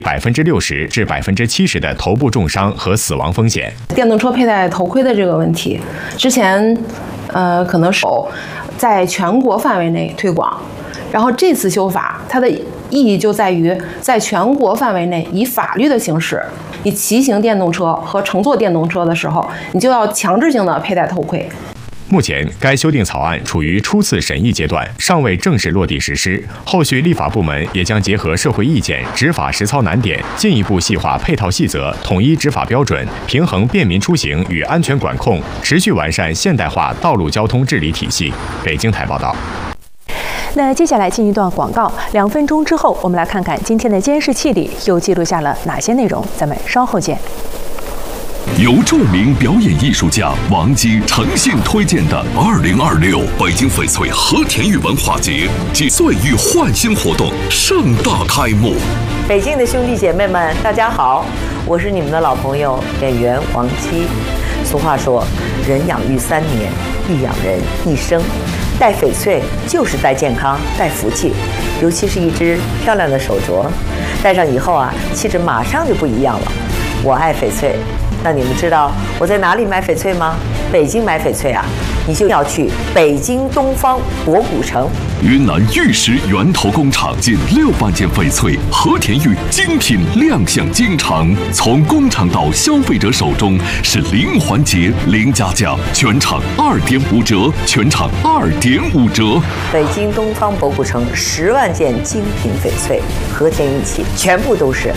60%至70%的头部重伤和死亡风险。 电动车佩戴头盔的这个问题，之前可能是在全国范围内推广，然后这次修法它的意义就在于在全国范围内以法律的形式，你骑行电动车和乘坐电动车的时候，你就要强制性的佩戴头盔。 目前，该修订草案处于初次审议阶段，尚未正式落地实施。后续立法部门也将结合社会意见、执法实操难点，进一步细化配套细则，统一执法标准，平衡便民出行与安全管控，持续完善现代化道路交通治理体系。北京台报道。 那接下来进一段广告，2分钟之后，我们来看看今天的监视器里又记录下了哪些内容。咱们稍后见。 由著名表演艺术家王姬诚信推荐的2026北京翡翠和田玉文化节暨岁玉焕新活动盛大开幕。 北京的兄弟姐妹们，大家好，我是你们的老朋友演员王姬。俗话说，人养育3年，育养人一生。戴翡翠就是戴健康、戴福气，尤其是一只漂亮的手镯，戴上以后啊，气质马上就不一样了。我爱翡翠。那你们知道我在哪里买翡翠吗？北京买翡翠啊，你就要去北京东方博古城。 云南玉石源头工厂近6万件翡翠和田玉精品亮相京城，从工厂到消费者手中是零环节、零加价，全场2.5折，全场2.5折。 北京东方博古城10万件精品翡翠和田玉器，全部都是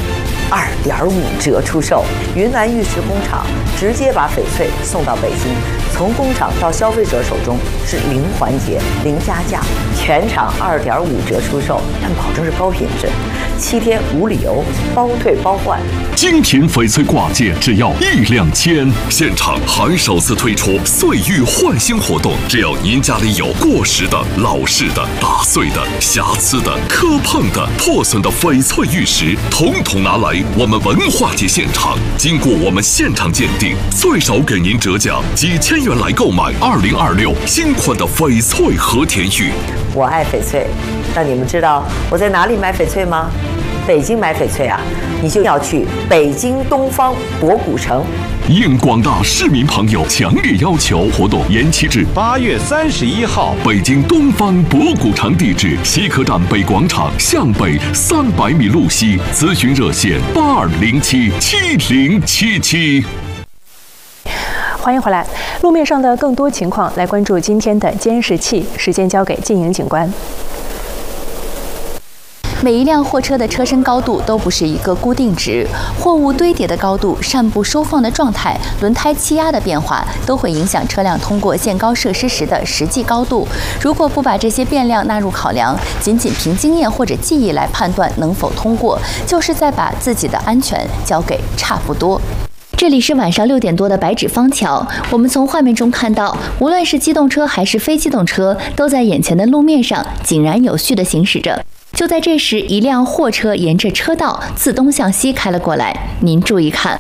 2.5折出售。云南玉石工厂直接把翡翠送到北京，从工厂到消费者手中是零环节、零加价，全场2.5折出售，但保证是高品质，7天无理由，包退包换。 精品翡翠挂件只要1两千，现场还首次推出岁玉焕新活动，只要您家里有过时的、老式的、打碎的、瑕疵的、磕碰的、破损的翡翠玉石，统统拿来我们文化节现场，经过我们现场鉴定，最少给您折价几千元来购买2026新款的翡翠和田玉。 我爱翡翠，那你们知道我在哪里买翡翠吗？北京买翡翠啊，你就要去北京东方博古城。 应广大市民朋友强烈要求，活动延期至 8月31号。 北京东方博古城地址：西客站北广场向北300米路西。咨询热线82077077。 欢迎回来，路面上的更多情况，来关注今天的监视器。时间交给静莹警官。 每一辆货车的车身高度都不是一个固定值，货物堆叠的高度、扇部收放的状态、轮胎气压的变化，都会影响车辆通过限高设施时的实际高度。如果不把这些变量纳入考量，仅凭经验或者记忆来判断能否通过，就是在把自己的安全交给差不多。这里是晚上6点多的白纸坊桥，我们从画面中看到，无论是机动车还是非机动车，都在眼前的路面上井然有序地行驶着。就在这时，一辆货车沿着车道自东向西开了过来，您注意看。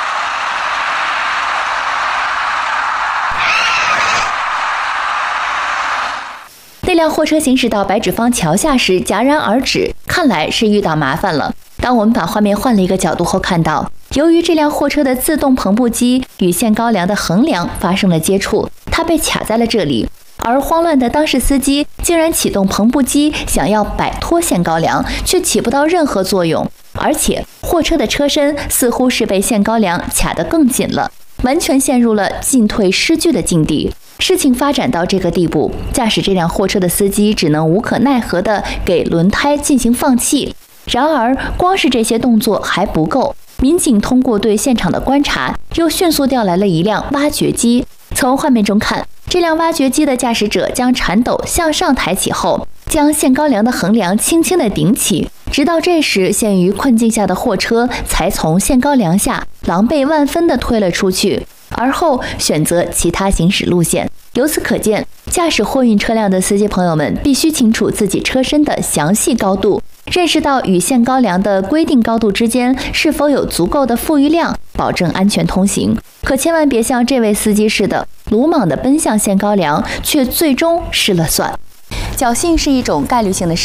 那辆货车行驶到白纸坊桥下时戛然而止，看来是遇到麻烦了。当我们把画面换了一个角度后，看到由于这辆货车的自动篷布机与限高梁的横梁发生了接触，它被卡在了这里。而慌乱的当事司机竟然启动篷布机，想要摆脱限高梁，却起不到任何作用。而且货车的车身似乎是被限高梁卡得更紧了，完全陷入了进退失据的境地。事情发展到这个地步，驾驶这辆货车的司机只能无可奈何地给轮胎进行放气。然而，光是这些动作还不够，民警通过对现场的观察，又迅速调来了一辆挖掘机。从画面中看，这辆挖掘机的驾驶者将铲斗向上抬起后，将限高梁的横梁轻轻地顶起，直到这时，陷于困境下的货车才从限高梁下狼狈万分地推了出去，而后选择其他行驶路线。由此可见，驾驶货运车辆的司机朋友们必须清楚自己车身的详细高度，认识到与限高梁的规定高度之间是否有足够的富裕量，保证安全通行。可千万别像这位司机似的，鲁莽地奔向限高梁，却最终失了算。侥幸是一种概率性的事